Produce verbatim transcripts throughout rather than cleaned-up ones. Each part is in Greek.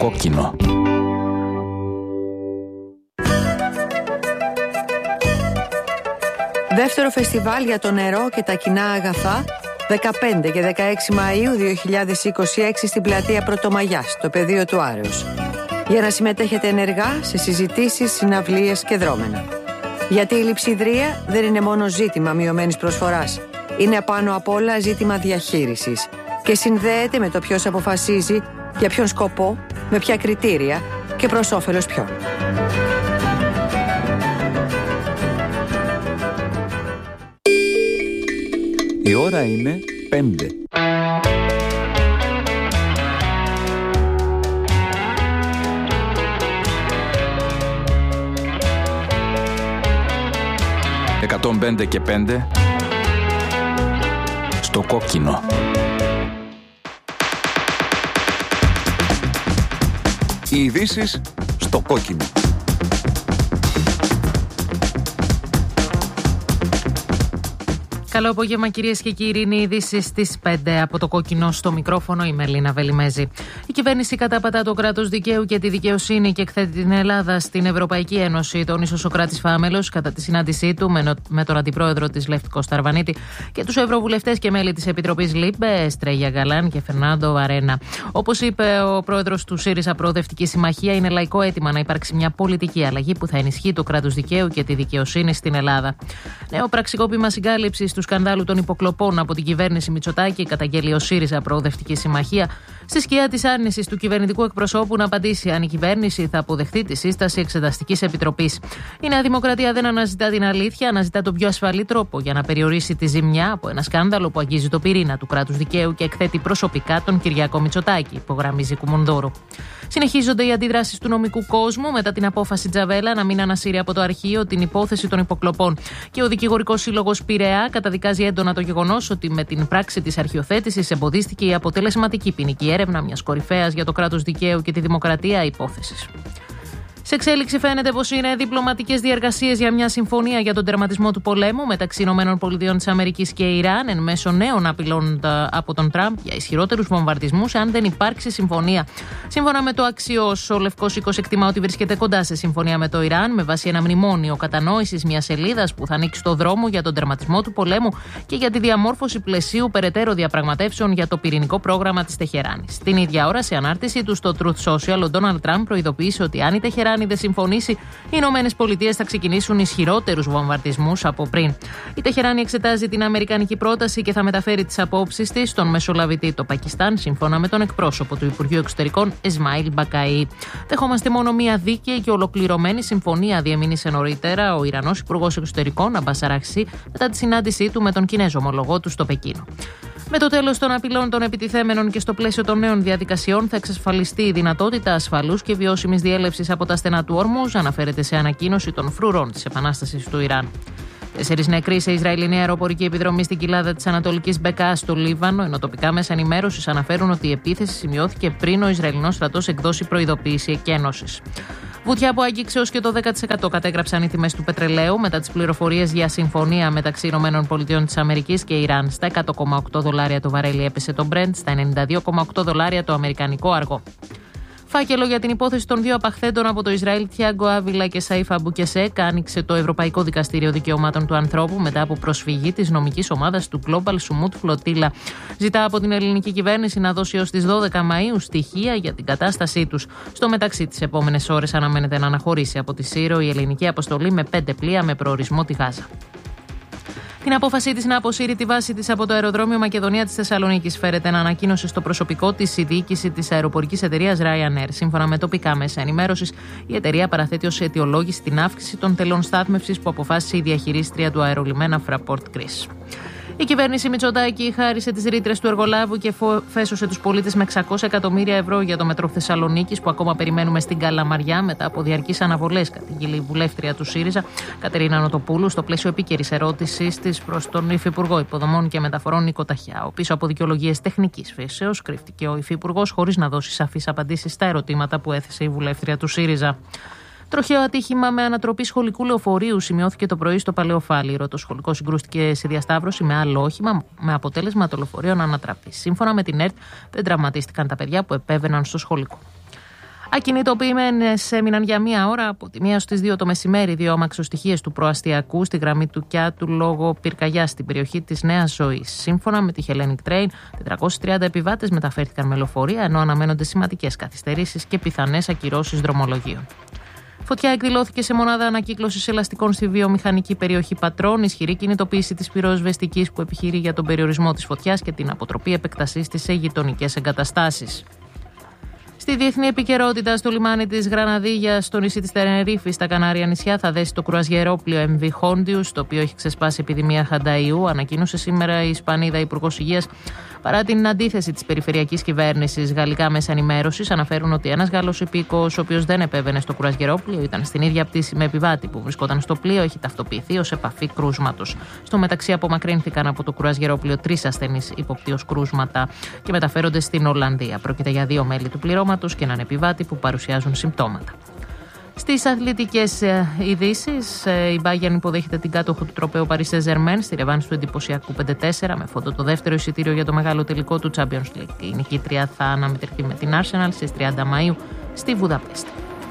κόκκινο. Δεύτερο φεστιβάλ για το νερό και τα κοινά αγαθά, δεκαπέντε και δεκαέξι Μαΐου δύο χιλιάδες είκοσι έξι στην πλατεία Πρωτομαγιάς, στο πεδίο του Άρεως. Για να συμμετέχετε ενεργά σε συζητήσεις, συναυλίες και δρόμενα. Γιατί η λειψιδρία δεν είναι μόνο ζήτημα μειωμένης προσφοράς. Είναι πάνω απ' όλα ζήτημα διαχείρισης και συνδέεται με το ποιος αποφασίζει, για ποιον σκοπό, με ποια κριτήρια και προς όφελος ποιον. Η ώρα είναι πέντε. εκατόν πέντε και πέντε στο κόκκινο. Οι ειδήσεις στο κόκκινο. Καλό απόγευμα, κυρίες και κύριοι. Είναι οι ειδήσεις στις πέντε από το κόκκινο. Στο μικρόφωνο η Μελίνα Βελιμέζη. Η κυβέρνηση καταπατά το κράτος δικαίου και τη δικαιοσύνη και εκθέτει την Ελλάδα στην Ευρωπαϊκή Ένωση. Τόνισε ο Σωκράτης Φάμελος κατά τη συνάντησή του με τον αντιπρόεδρο της Λεύκο Σταρβανίτη και τους ευρωβουλευτές και μέλη της Επιτροπής ΛΥΜΠΕ, Στρέγια Γκαλάν και Φερνάντο Βαρένα. Όπως είπε ο πρόεδρος του ΣΥΡΙΖΑ Προοδευτική Συμμαχία, είναι λαϊκό αίτημα να υπάρξει μια πολιτική αλλαγή που θα ενισχύει το κράτος δικαίου και τη δικαιοσύνη στην Ελλάδα. Νέο πραξικόπημα συγκάλυψης του σκανδάλου των υποκλοπών από την κυβέρνηση Μητσοτάκη καταγγέλει ο ΣΥΡΙΖΑ Προοδευτική Συμμαχία στη σκιά της άρνησης του κυβερνητικού εκπροσώπου να απαντήσει αν η κυβέρνηση θα αποδεχτεί τη σύσταση Εξεταστικής Επιτροπής. Η Νέα Δημοκρατία δεν αναζητά την αλήθεια, αναζητά τον πιο ασφαλή τρόπο για να περιορίσει τη ζημιά από ένα σκάνδαλο που αγγίζει το πυρήνα του κράτους δικαίου και εκθέτει προσωπικά τον Κυριάκο Μητσοτάκη, υπογραμμίζει Κουμουνδούρου. Συνεχίζονται οι αντιδράσεις του νομικού κόσμου μετά την απόφαση Τζαβέλα να μην ανασύρει από το αρχείο την υπόθεση των υποκλοπών. Και ο Δικηγορικός Σύλλογος Πειραιά καταδικάζει έντονα το γεγονός ότι με την πράξη της αρχιοθέτησης εμποδίστηκε η αποτελεσματική ποινική έρευνα μιας κορυφαίας για το κράτος δικαίου και τη δημοκρατία υπόθεσης. Σε εξέλιξη φαίνεται πως είναι διπλωματικές διεργασίες για μια συμφωνία για τον τερματισμό του πολέμου μεταξύ ΗΠΑ και Ιράν εν μέσω νέων απειλών από τον Τραμπ για ισχυρότερους βομβαρδισμούς αν δεν υπάρξει συμφωνία. Σύμφωνα με το Axios, ο Λευκός Οίκος εκτιμά ότι βρίσκεται κοντά σε συμφωνία με το Ιράν με βάση ένα μνημόνιο κατανόησης μιας σελίδας που θα ανοίξει το δρόμο για τον τερματισμό του πολέμου και για τη διαμόρφωση πλαισίου περαιτέρω διαπραγματεύσεων για το πυρηνικό πρόγραμμα της Τεχεράνης. Την ίδια ώρα, σε ανάρτηση του στο Truth Social, ο Ντόναλντ Τραμπ προειδοποίησε ότι αν η Τεχεράνη δεν συμφωνήσει, οι Ηνωμένες Πολιτείες θα ξεκινήσουν ισχυρότερους βομβαρδισμούς από πριν. Η Τεχεράνη εξετάζει την αμερικανική πρόταση και θα μεταφέρει τις απόψεις της στον μεσολαβητή το Πακιστάν, σύμφωνα με τον εκπρόσωπο του Υπουργείου Εξωτερικών Εσμαήλ Μπακαή. Δεχόμαστε μόνο μία δίκαιη και ολοκληρωμένη συμφωνία, διεμήνυσε νωρίτερα ο Ιρανός Υπουργός Εξωτερικών Αμπάς Αραχσί μετά τη συνάντησή του με τον Κινέζο ομολογό του στο Πεκίνο. Με το τέλος των απειλών των επιτιθέμενων και στο πλαίσιο των νέων διαδικασιών θα εξασφαλιστεί η δυνατότητα ασφαλούς και βιώσιμης διέλευσης από τα στενά του Όρμουζ, αναφέρεται σε ανακοίνωση των φρουρών της Επανάστασης του Ιράν. Τέσσερις νεκροί σε Ισραηλινή αεροπορική επιδρομή στην κοιλάδα της Ανατολικής Μπεκά στο Λίβανο, ενώ τοπικά μέσα ενημέρωσης αναφέρουν ότι η επίθεση σημειώθηκε πριν ο Ισραηλινός στρατός εκδώσει προειδοποίηση εκένωσης. Βουτιά που άγγιξε ως και το δέκα τοις εκατό κατέγραψαν οι τιμές του πετρελαίου μετά τις πληροφορίες για συμφωνία μεταξύ ΗΠΑ και Ιράν. Στα εκατό κόμμα οκτώ δολάρια το βαρέλι έπεσε το Brent, στα ενενήντα δύο κόμμα οκτώ δολάρια το αμερικανικό αργό. Φάκελο για την υπόθεση των δύο απαχθέντων από το Ισραήλ, Θιάγκο Άβιλα και Σαΐφ Αμπουκεσέκ, άνοιξε το Ευρωπαϊκό Δικαστήριο Δικαιωμάτων του Ανθρώπου μετά από προσφυγή της νομικής ομάδας του Global Sumut Flotilla. Ζητά από την ελληνική κυβέρνηση να δώσει έως τις δώδεκα Μαΐου στοιχεία για την κατάστασή τους. Στο μεταξύ, τις επόμενες ώρες αναμένεται να αναχωρήσει από τη Σύρο η ελληνική αποστολή με πέντε πλοία με προορισμό τη Γάζα. Την απόφασή της να αποσύρει τη βάση της από το αεροδρόμιο Μακεδονία της Θεσσαλονίκης φέρεται να ανακοίνωσε στο προσωπικό της η διοίκηση της αεροπορικής εταιρείας Ryanair. Σύμφωνα με τοπικά μέσα ενημέρωσης, η εταιρεία παραθέτει ως αιτιολόγηση την αύξηση των τελών στάθμευσης που αποφάσισε η διαχειρίστρια του αερολιμένα Fraport Greece. Η κυβέρνηση Μητσοτάκη χάρισε τις ρήτρες του εργολάβου και φέσωσε τους πολίτες με εξακόσια εκατομμύρια ευρώ για το μετρό Θεσσαλονίκης που ακόμα περιμένουμε στην Καλαμαριά μετά από διαρκείς αναβολές, κατηγγείλει η βουλεύτρια του ΣΥΡΙΖΑ Κατερίνα Νοτοπούλου στο πλαίσιο επίκαιρης ερώτησης της προς τον Υφυπουργό Υποδομών και Μεταφορών Νίκο Ταχιά. Ο πίσω από δικαιολογίες τεχνικής φύσεως κρύφτηκε ο Υφυπουργός χωρίς να δώσει σαφείς απαντήσεις στα ερωτήματα που έθεσε η βουλεύτρια του ΣΥΡΙΖΑ. Τροχαίο ατύχημα με ανατροπή σχολικού λεωφορείου σημειώθηκε το πρωί στο Παλαιοφάλιρο. Το σχολικό συγκρούστηκε σε διασταύρωση με άλλο όχημα, με αποτέλεσμα το λεωφορείο να ανατραπεί. Σύμφωνα με την ΕΡΤ, δεν τραυματίστηκαν τα παιδιά που επέβαιναν στο σχολικό. Ακινητοποιημένες έμειναν για μία ώρα από τη μία στις δύο το μεσημέρι δύο αμαξοστοιχίες του προαστιακού στη γραμμή του Κιάτου λόγω πυρκαγιάς στην περιοχή της Νέας Ζωής. Σύμφωνα με τη Hellenic Train, τετρακόσιοι τριάντα επιβάτες μεταφέρθηκαν με λεωφορεία, ενώ αναμένονται σημαντικές καθυστερήσεις και πιθανές ακυρώσεις δρομολογίων. Φωτιά εκδηλώθηκε σε μονάδα ανακύκλωσης ελαστικών στη βιομηχανική περιοχή Πατρών. Ισχυρή κινητοποίηση της πυροσβεστικής που επιχειρεί για τον περιορισμό της φωτιάς και την αποτροπή επεκτασής της σε γειτονικές εγκαταστάσεις. Στη διεθνή επικαιρότητα, στο λιμάνι της Γραναδίγιας, στο νησί της Τενερίφη, στα Κανάρια νησιά, θα δέσει το κρουαζιερόπλοιο εμ βι Hondius, το οποίο έχει ξεσπάσει επιδημία χανταϊού, ανακοίνωσε σήμερα η Ισπανίδα Υπουργός Υγείας. Παρά την αντίθεση της περιφερειακής κυβέρνησης, γαλλικά μέσα ενημέρωσης αναφέρουν ότι ένας Γάλλος υπήκοος, ο οποίος δεν επέβαινε στο κρουαζιερόπλοιο, ήταν στην ίδια πτήση με επιβάτη που βρισκόταν στο πλοίο, έχει ταυτοποιηθεί ως επαφή κρούσματος. Στο μεταξύ, απομακρύνθηκαν από το κρουαζιερόπλοιο τρεις ασθενείς υποπτή ως κρούσματα και μεταφέρονται στην Ολλανδία. Πρόκειται για δύο μέλη του πληρώματος και έναν επιβάτη που παρουσιάζουν συμπτώματα. Στις αθλητικές ειδήσεις, η Bayern υποδέχεται την κάτοχο του τροπαίου Paris Saint-Germain στη ρεβάνση του εντυπωσιακού πέντε τέσσερα με φόντο το δεύτερο εισιτήριο για το μεγάλο τελικό του Champions League. Η νικήτρια θα αναμετρηθεί με την Arsenal στις τριάντα Μαΐου στη Βουδαπέστη.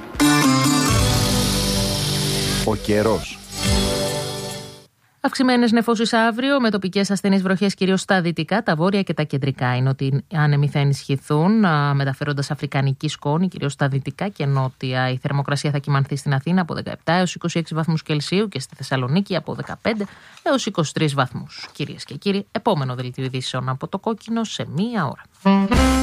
Ο καιρός. Αυξημένες νεφώσεις αύριο, με τοπικές ασθενείς βροχές κυρίως στα δυτικά, τα βόρεια και τα κεντρικά. Είναι ότι άνεμοι θα ενισχυθούν, μεταφέροντας αφρικανική σκόνη κυρίως στα δυτικά και νότια. Η θερμοκρασία θα κυμανθεί στην Αθήνα από δεκαεπτά έως είκοσι έξι βαθμούς Κελσίου και στη Θεσσαλονίκη από δεκαπέντε έως είκοσι τρεις βαθμούς. Κυρίες και κύριοι, επόμενο δελτίο ειδήσεων από το Κόκκινο σε μία ώρα.